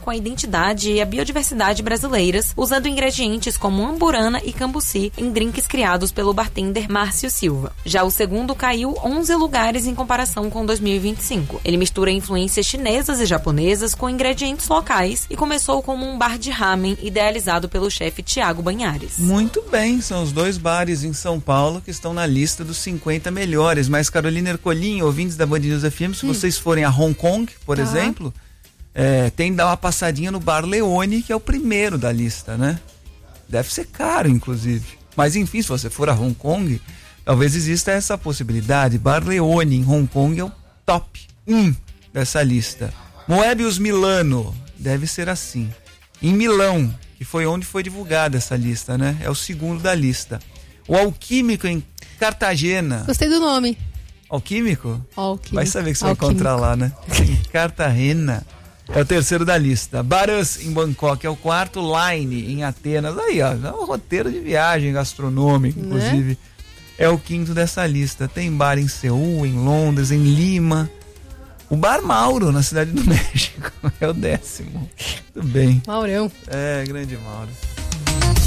com a identidade e a biodiversidade brasileiras, usando ingredientes como amburana e cambuci em drinks criados pelo bartender Márcio Silva. Já o segundo caiu 11 lugares em comparação com 2025. Ele mistura influências chinesas e japonesas com ingredientes locais e começou como um bar de ramen idealizado pelo chefe Thiago Banhares. Muito bem, são os 2 bares em São Paulo que estão na lista dos 50 melhores. Mas Carolina Ercolim, ouvintes da Band News FM, se vocês forem a Hong Kong, por exemplo, tem que dar uma passadinha no Bar Leone, que é o primeiro da lista, né? Deve ser caro, inclusive. Mas enfim, se você for a Hong Kong, talvez exista essa possibilidade. Bar Leone em Hong Kong é o top 1 dessa lista. Moebius Milano, deve ser assim. Em Milão, que foi onde foi divulgada essa lista, né? É o segundo da lista. O Alquímico em Cartagena. Gostei do nome. Alquímico? Alquímico. Vai saber que você vai encontrar lá, né? Em Cartagena. É o terceiro da lista. Barus em Bangkok é o quarto. Line em Atenas. Aí, ó, é um roteiro de viagem gastronômica, inclusive. É o quinto dessa lista. Tem bar em Seul, em Londres, em Lima. O Bar Mauro, na Cidade do México, é o 10º. Muito bem. Maurão. É, grande Mauro.